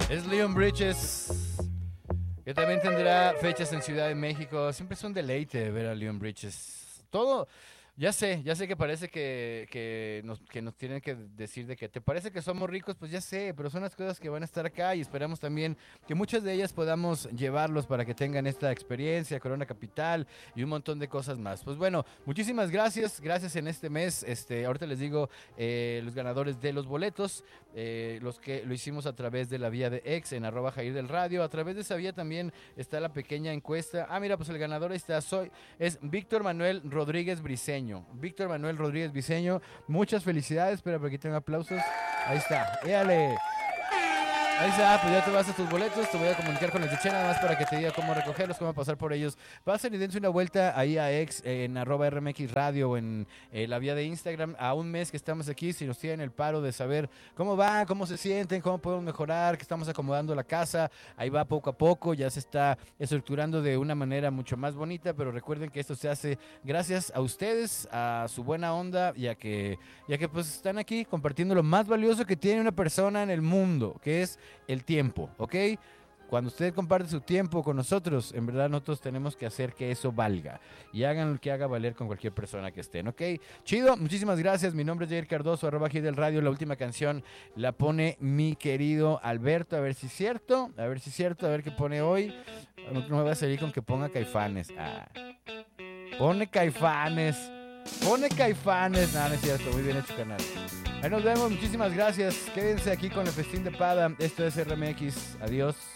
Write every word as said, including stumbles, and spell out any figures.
Es Leon Bridges, que también tendrá fechas en Ciudad de México. Siempre es un deleite ver a Leon Bridges. Todo, ya sé, ya sé que parece que, que, nos, que nos tienen que decir de que te parece que somos ricos, pues ya sé, pero son las cosas que van a estar acá y esperamos también que muchas de ellas podamos llevarlos para que tengan esta experiencia, Corona Capital y un montón de cosas más. Pues bueno, muchísimas gracias, gracias en este mes. Este, ahorita les digo eh, los ganadores de los boletos, eh, los que lo hicimos a través de la vía de ex en arroba Jair del Radio. A través de esa vía también está la pequeña encuesta. Ah, mira, pues el ganador ahí está, soy, es Víctor Manuel Rodríguez Briceño. Víctor Manuel Rodríguez Briceño, muchas felicidades, espera, por aquí tengo aplausos. Ahí está, éale. Ahí está, pues ya te vas a tus boletos, te voy a comunicar con el Cheche nada más para que te diga cómo recogerlos, cómo pasar por ellos. Pasen y dense una vuelta ahí a ex en arroba R M X Radio o en eh, la vía de Instagram. A un mes que estamos aquí, si nos tienen el paro de saber cómo va, cómo se sienten, cómo podemos mejorar, que estamos acomodando la casa. Ahí va poco a poco, ya se está estructurando de una manera mucho más bonita, pero recuerden que esto se hace gracias a ustedes, a su buena onda y a que, ya que pues están aquí compartiendo lo más valioso que tiene una persona en el mundo, que es el tiempo, ¿ok? Cuando usted comparte su tiempo con nosotros, en verdad nosotros tenemos que hacer que eso valga. Y hagan lo que haga valer con cualquier persona que estén, ¿ok? Chido, muchísimas gracias. Mi nombre es Jair Cardoso, arroba Jair del Radio. La última canción la pone mi querido Alberto. A ver si es cierto, a ver si es cierto, a ver qué pone hoy. No me voy a salir con que ponga Caifanes. Ah. Pone Caifanes. Pone Caifanes. No, no es cierto, muy bien hecho, canal. Ahí nos vemos, muchísimas gracias. Quédense aquí con el Festín de Pada. Esto es R M X. Adiós.